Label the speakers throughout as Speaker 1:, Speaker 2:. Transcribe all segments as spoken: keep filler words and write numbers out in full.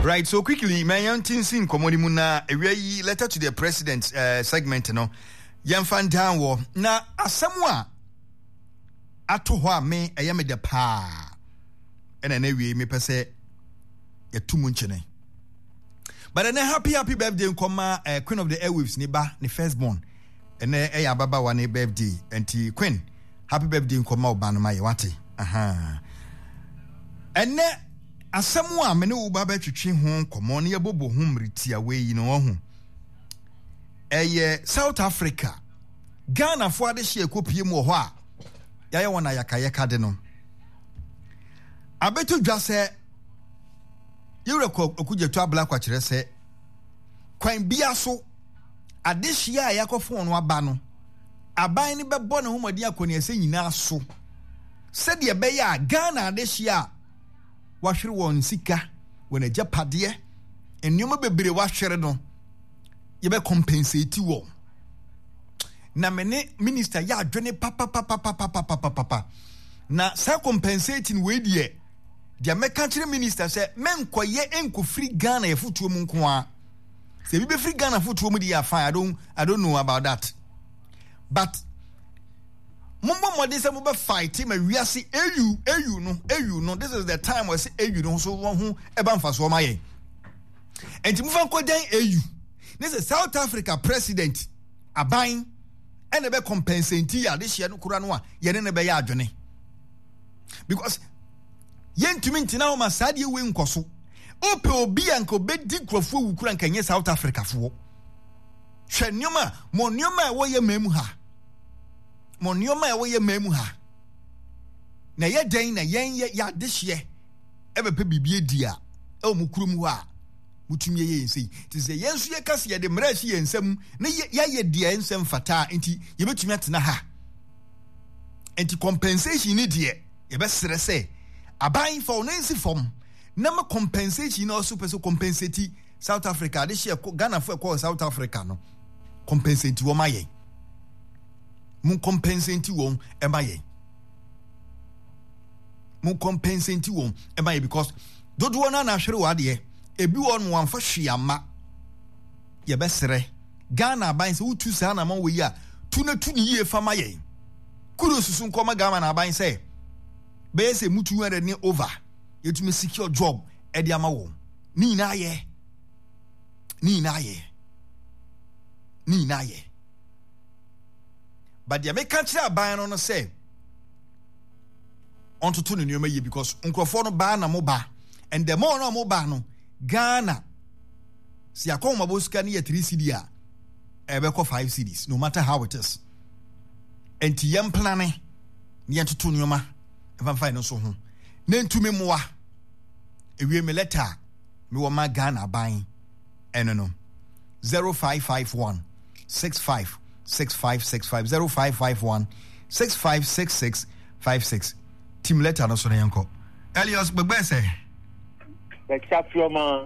Speaker 1: Right, so quickly, my young tin sin komodimuna a letter to the president uh, segment no. Yamfan down war. Na asamwa ato ho me ayame de pa. Ena na wie me pese ya tumu nchene. But then happy happy birthday nkoma uh, Queen of the Airwaves ni ba ni firstborn. Ene e ya baba wa ni birthday enti Queen happy birthday nkoma oba no maye wate. Aha. Ene asamwa me ne wo ba ba twetwe ho komo ne yebobo ho mriti awe yi no ho. Eye South Africa Ghana fo ade hye ekopie mu ho a yaye wona yakayeka de no abeto dwa se yewre ko okugyeto abla kwa kire se kwan bia so ade hye a yakofo no aba no aban ne bebo ne homodi akoni ase nyina so se de be ya Ghana ade hye a wahwere won sika wona japade ennyoma bebre wahwere no yebe compensate wo na mene minister ya adwene papa papa papa papa papa na sa compensating we die dia meka kire minister say menkoye enko free Ghana ye futuo mu nko a se bi be free Ghana futuo mu dia fine. I don't I don't know about that, but mumbo modin say mo be fight ma wiase au au no au no this is the time we say au no so won ho e ba mfa so ma ye enti mu fa nko dan au. This is South Africa president aban and be compensate ya this year no kura no a ye ne be ya adwene because yentumi ntina o masade we nkoso ope obi anko be di krofo wu kura nkanye South Africa fo hwe nyoma mo nyoma wo ye mamu ha mo nyoma wo ye mamu ha na ye den na yen ye ya this year e be pe bibie dia e o mu kurum ho a mutumi ye ensei ti se yensu ye kase ye de mrashi ye ensam na ye ye dia ensam fata enti ye betumi atena ha enti compensation ni de ye be sere se aban for nansi form na ma compensation na also person compensate South Africa de share Ghana for call South Africa no compensate wo maye mun compensate wo e maye mun compensate wo e maye because dodo na na hwere wa de ebi won wan fa hwiama ye besere Ghana ban se utu sa na ma wo yi a tu na tu ni ye fa ma ye kuro susu nkoma Ghana na ban se be se mutu were ni over yetumi secure job e de ama wo ni na ye ni na ye ni na ye but ya me kan kire aban no no say on to tu ni nyoma ye because nkrofo no ba na mo ba and the more no mo ba no Ghana si akoma bosuka ni ya three C D a ebeko five C Ds no matter how it is enti yem plane ni entoto nyoma eva fine no so ho na ntumi moa ewie me letter me wo ma Ghana ban eno no zero five five one six five six five six five zero five five one six five six six five six team letter no so na yanko Elios Begbese
Speaker 2: Exafioma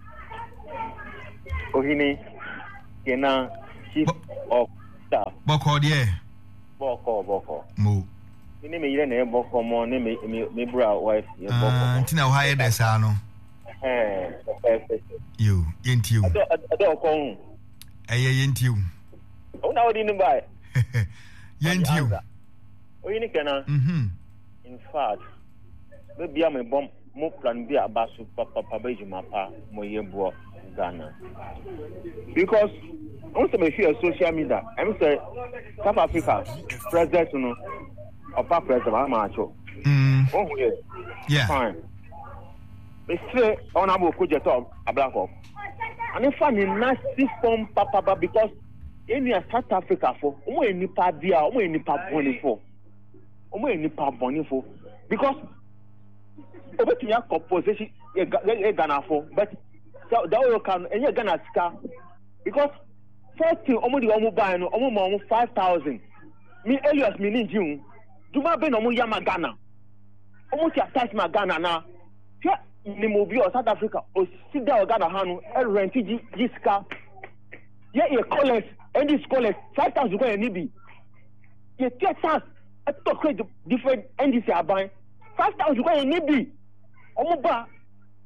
Speaker 2: Ohini Kena Chief of Staff
Speaker 1: Boko die
Speaker 2: Boko Boko
Speaker 1: Mo
Speaker 2: Ini me yire na Boko mo ne me me bra wife ye Boko
Speaker 1: Ah ntina wo haye de sa no
Speaker 2: Eh perfect
Speaker 1: you yentiu
Speaker 2: Ado ado ko
Speaker 1: Eye yentiu
Speaker 2: O na odi ni bai
Speaker 1: Yentiu
Speaker 2: Ohini Kena
Speaker 1: Mhm
Speaker 2: in fact be bia me bom mo plan bi abaso papa papa ejuma pa mo yebo Ghana because on some fear social media I'm say South Africa president no opa president ma acho
Speaker 1: mm
Speaker 2: oh yeah fine they say on abo ko jeto ablako and if an nasty form papa because in South Africa for omo enipa dia omo enipa boni for omo enipa boni for because obeti ya composition e Ghana for but that will can any Ghana ska because first thing omo di omo buy no omo ma omo five thousand me Elias me ni jun duma be no omo yama Ghana omo ti attach ma Ghana na hwe ni mo bi o South Africa o sida o Ghana ha no e rent ji ska ye e collect and this collect five thousand go any bi ye take tax e to create different N D C aban five thousand go any bi omo ba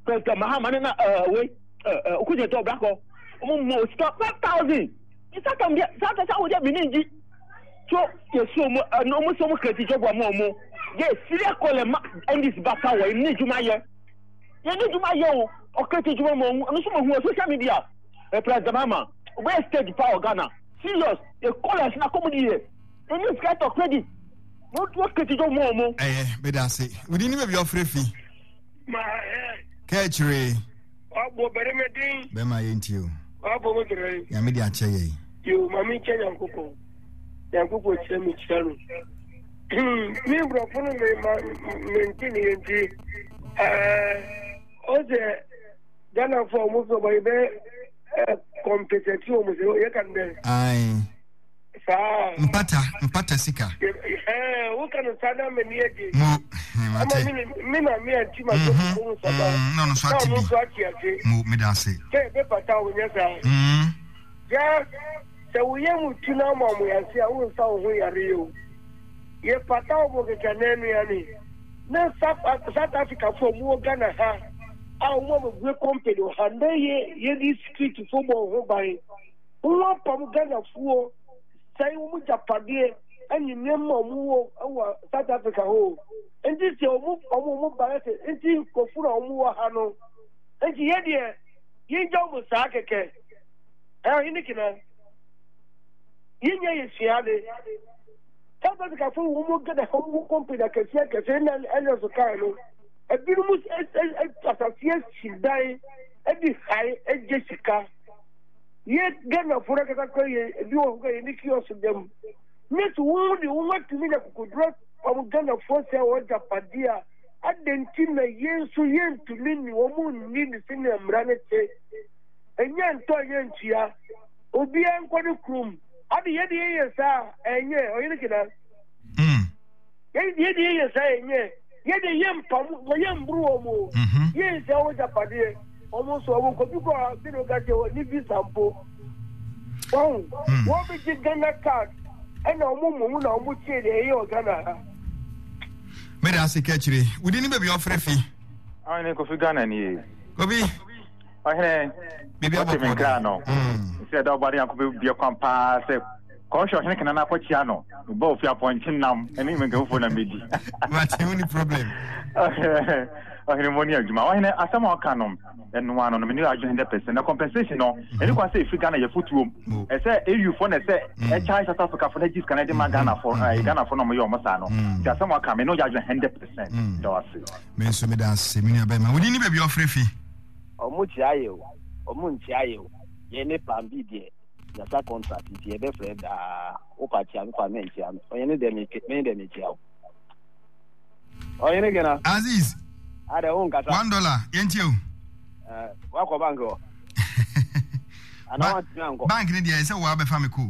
Speaker 2: President Mahama na uh we uh okuje to brako omo mo stop five thousand isa kam dia sa ta wo dia bininji so yeso mo no mo so mo kreti job mo mo ye siria kole ma endis baka wo ni juma ye ye ni juma ye o o kreti juma mo no so mo hu social media e President Mahama we stage power Ghana serious e college na comedy ye any sky to credit no to kreti job mo mo
Speaker 1: eh be da say we didn't be your free fee
Speaker 3: ma eh
Speaker 1: Ketchere.
Speaker 3: Abo bere medin.
Speaker 1: Be ma yentio.
Speaker 3: Abo mo dere.
Speaker 1: Ya me di ache ye.
Speaker 3: Yo mami che yankoko. Yankoko che mi chalo. Mi bro fono me ma mentini yenti. Eh oze Ghana for mo so boy be competitive mo so ye kan be.
Speaker 1: Ai.
Speaker 3: Sa.
Speaker 1: Mpata, mpata sika.
Speaker 3: Eh, wo kan sana me ni eje.
Speaker 1: Mo.
Speaker 3: Ama mimi mimi na mimi anti ma so ko so ba.
Speaker 1: No no so ati.
Speaker 3: No so ati ati.
Speaker 1: Mo me da say.
Speaker 3: Ke be pata wo nya sa.
Speaker 1: Mm.
Speaker 3: Ya se wo ye mu tuna ma mo ya se wo sa wo yare yo. Ye pata wo ke kanenu ya ni. Na South South Africa for mu Ghana ha. A wo mo gbe company o ha na ye ye di street football ho bai. Wo pa mu Ghana fuo. Sai wo mu japade anyi nemo mu wo South Africa ho. Enti se omu omu mu barate enti kofura omu wa ha no enti ye de ye nja mu sa keke eh ini kina yinya ye siade South Africa fu mu gada omu company da kese kese na ele so kai no e bi mu asasiye sidai e di hai e Jessica ye gana fura kaka ko ye bi wo ko ye ni kiyo so dem metu wo di wo matu mi na kukudro I'm gonna force our Japadia. I didn't think that yen so yen to mean you won't need the thing I'm running. And yan to yen chia. Obian Quadicrum. I the idea, sir, and yeah, or anything else.
Speaker 1: Mm.
Speaker 3: Yet, yes, I yeah. Yet the young pum, the young brew, yes, our Japadia. Almost over Copico, Dino Gajo, Nibi Sampo. Oh, what is the Ghana card? And no more, no more, the Ghana.
Speaker 1: Me da se Ketchere. We didn't be your free fee.
Speaker 4: I ne ko fi Ghana ni.
Speaker 1: Kobi.
Speaker 4: Ohene.
Speaker 1: Bibi abo
Speaker 4: ko Ghana no. Se da obari an ko bi akwan pa se ko hwe ohene kana na ko chia no. Bo ofi aponchin nam. Eni me ga fo na medi.
Speaker 1: What any problem?
Speaker 4: Ohene moni adwuma. Ohene asama o kanom. Enu ano no me ni one hundred percent na compensation no. Eni kwa se fi Ghana ye futuo. E se A U for na se e chai South Africa for na gis Canada ma Ghana for Ghana for no mo yo mo sa no. Ti asama o ka me no ya one hundred percent. Do ase.
Speaker 1: Me so me da se me ni aba ma. We ni be your free fee.
Speaker 5: Omu chiaye o. Omu nchiaye o. Ye ne plan B de. Ya sa contract ti e be friend ah o pa chia kwa me chia. Oye ne de me me de me chia o. Oye ne gena.
Speaker 1: Aziz.
Speaker 5: Ada on kasa.
Speaker 1: one dollar yentio.
Speaker 5: Eh wa ko bank o. Ana wa ti anko.
Speaker 1: Bank ni dia say wa be fa me ko.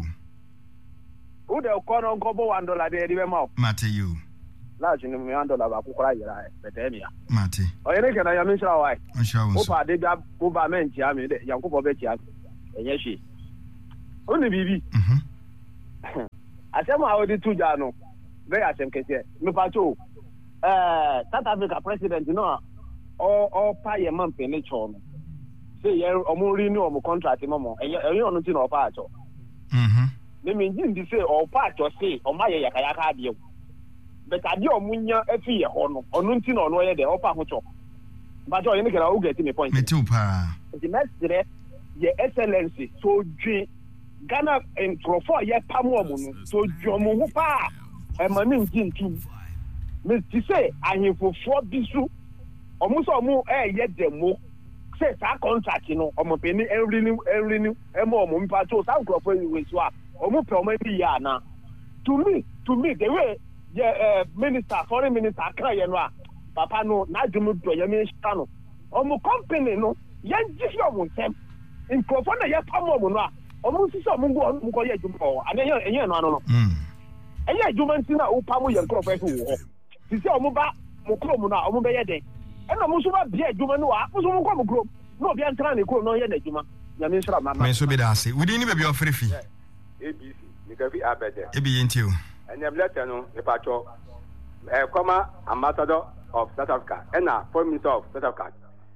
Speaker 5: Who de ko no ko bo one dollar de di be ma.
Speaker 1: Mate you.
Speaker 5: La chi ni me one dollar ba ku kora yira e betemia.
Speaker 1: Mate.
Speaker 5: Oye ne gena ya me shira wa.
Speaker 1: Nsha wo.
Speaker 5: O pa de bia government ya me de yanko bo be chia. Enye hwe. Oni bibi.
Speaker 1: Mhm.
Speaker 5: Asema a odi tuja no. Be asem kese. Me pa cho. Eh South Africa president no o o pa ye man pe ne cho no. Say ye omo renew omo contract momo. Enye enye onu ti no pa cho.
Speaker 1: Mhm.
Speaker 5: Me me ndi say o pa cho say o ma ye yakaya ka de. But ade omunya afi ye ho no. Onu ti no no ye de o pa ho cho. But o ye ne kera o get me point.
Speaker 1: Me too pa.
Speaker 5: The next day ye excellency so dwi Ghana en profo ye pamo omo no. So dwi omo ho pa. E ma ni nti ntu. Me ti say ahemfofo bisu omo so omo eh ye demo say sa contract no omo pe ni every new every new e mo omo mpa to sa nkrofo we so a omo pe omo bi ya na to me to me the way ye uh, minister foreign minister kan ye no a papa no na dum do ye me sta no omo company no ye nji omo nsem nkrofo na ye pam omo no a omo si so omo go omo ko ye dum o ane ye ye no ano no
Speaker 1: mm
Speaker 5: enye djuma ntina o pam ye nkrofo fi wo ti se omo ba mo krom no a omo be ye den e na mo so ba bia djuma no a mo so mo ko mo krom no obi antra ne krom no ye na djuma ya me nsra mama
Speaker 1: me so be da ase we dey ni be your free fee
Speaker 6: A B C ni ka fi abede
Speaker 1: e bi yentio
Speaker 6: enyem letter no e pa cho e koma ambassador of South Africa and na foreign minister of South Africa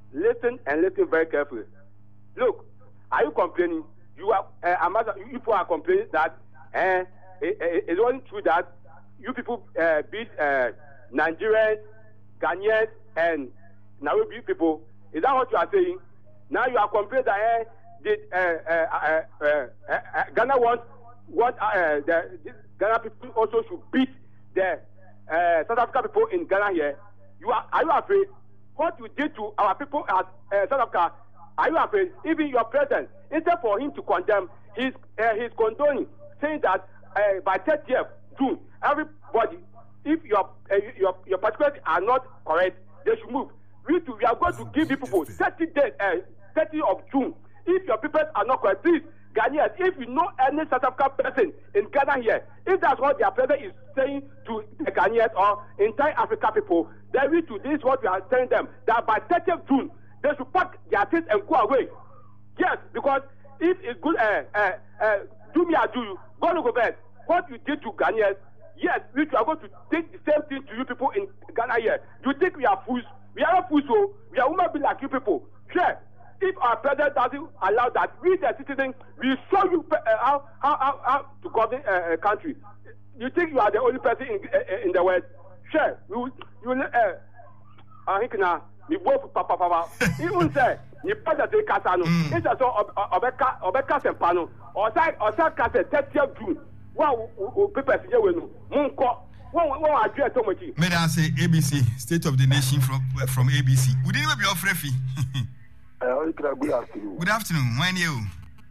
Speaker 6: listen and listen very carefully. Look, are you complaining? You are, uh, ambassador, you people are complaining that uh, it, it, it wasn't true that you people uh, beat uh, Nigerians, Ghanaians, and Nairobi people. Is that what you are saying? Now you are complaining that uh, did, uh, uh, uh, uh, uh, uh, Ghana want, want uh, the, the Ghana people also should beat the uh, South African people in Ghana here. You are, are you afraid? What you did to our people at uh, South Africa, are you afraid? Even your president, instead for him to condemn, he's, uh, he's condoning, saying that uh, by thirtieth June, everybody, if your, uh, your, your particulars are not correct, they should move. We, too, we are going to give you people thirty days, uh, thirtieth of June. If your people are not correct, please, Ghanaians, if you know any South African person in Ghana here, if that's what their president is saying to the Ghanaians or entire African people, then we to this is what we are telling them, that by thirtieth June, they should pack their things and go away. Yes, because if it's good, uh, uh, uh, do me or do you, go to go back. What you did to Ghanaians, yes, we are going to take the same thing to you people in Ghana here. You think we are fools? We are not fools, so we are human beings like you people. Sure. If our president doesn't allow that, we the citizens, we show you uh, how, how, how, how to govern a uh, country. You think you are the only person in, uh, in the West? Sure. You, you, uh, I think now, you both papa papa. Even say, you pass the Casano. It's a so Obeka, Obeka Sempano, or say, or say, Casa, thirtieth June. Wow, people see you, Munko.
Speaker 1: May I say A B C, State of the Nation from from A B C. Would you be off Refi?
Speaker 7: Good afternoon.
Speaker 1: Good afternoon. When you?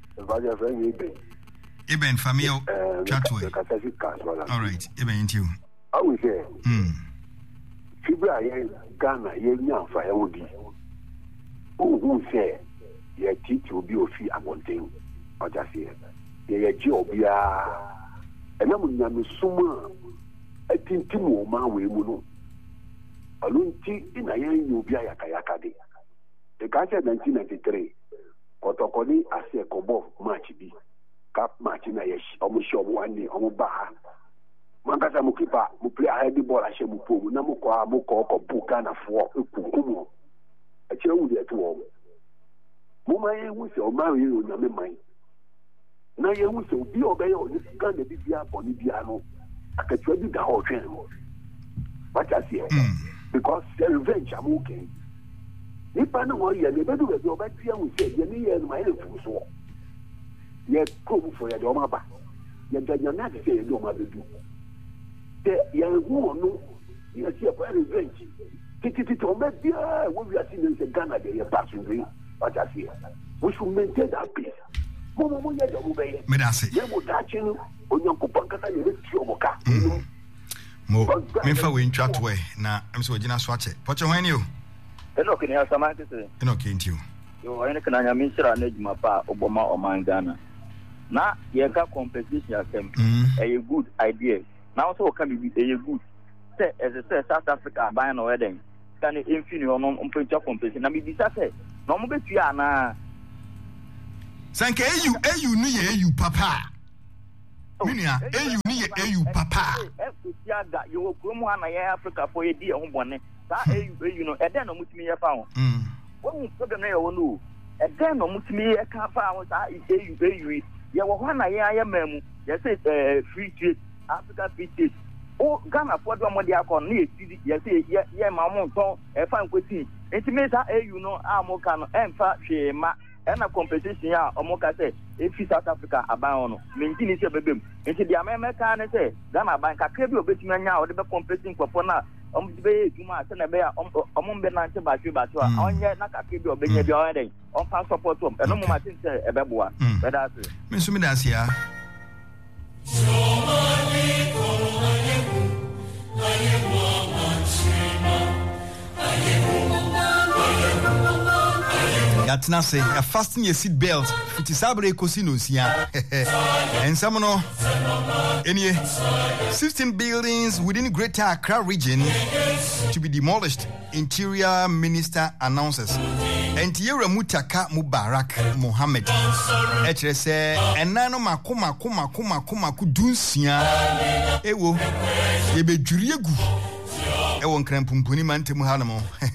Speaker 1: Eben Famio Chatway. All right, Eben into you.
Speaker 7: I will say,
Speaker 1: hmm.
Speaker 7: Fibra, Ghana, Yan Fire would be. Who say, your teeth will be a fee among things. Or just here. Your job, ya. And I'm not summer. I think Timo Mawe Muno. Alunti in a young Nubia Yakayakade. The Gaza nineteen ninety-three, Kotokoni as a Kobo match be. Cap match in a yesh, almost show one day on Baha. Mangasa Mukipa, who play a heavy ball as Shemupu, Namuka, Muko, Pukana for Ukumo. A chill with that wall. Muma, we shall marry you, Namai. Now you will be obey on this gun, the Bibia, Bonibiano. I can tell you the whole train. What I say, because the revenge I'm okay. If I know what you're going to do, you're back here with you, you're near my influence. You're cool for your Domaba. You're not saying no matter do. The young woman, you're here for revenge. Take it to me, what we are seeing in Ghana, they're passing through. What I say, we should maintain that peace.
Speaker 1: May I say, Mo, Mifa win chat way. Now, I'm so Gina Swatch. What you when you?
Speaker 8: Hello, can you have some answers?
Speaker 1: You know, can't you?
Speaker 8: You are in a Canadian minister and Mapa, Obama or Mangana. Now, you got competition at them. A good idea. Now, so can be a good. Say, as I said, South Africa buying a wedding. Can it infinite or non unpaid competition? I mean, this I say, no more Piana.
Speaker 1: Sanke, you, eh, you near you, papa. Minia, eh, you near eh, you, papa.
Speaker 8: You will come on Africa for a dear on one. That you know, and then almost me a pound. One problem I will know. And then almost me a car pound. I say you, baby. You were one I am, yes, it's free trade, Africa free trade. Oh, Ghana for one of the account near city, yes, yeah, my mom, a fine quitting. Intimate, eh, you know, I'm okay, and fat, she, ma. And a competition, yeah, or more say, if you South Africa about maintain it, baby. Into the American, say, Ghana bank a cable between now, or the competing for Pona, um, the bay, you must send a bear, um, Benanta Batu Batu, on yet not a cable, baby, the other day, on fan support them, and no more things, a babua. But that's it.
Speaker 1: Miss Midas here. Yatna say a fasten your seat belt. It is abre cosinos ya. And some no any sixteen buildings within Greater Accra region to be demolished. Interior Minister announces. And Tierra Mutaka Mubarak Mohammed. Etre say enano makoma koma koma koma kudunsia. Ewo yebe juriegu. Ewon krempumpuni mante muhalamo.